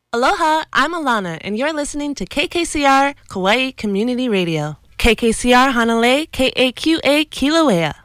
Aloha, I'm Alana, and you're listening to KKCR Kauai Community Radio. KKCR Hanalei, KAQA Kilauea.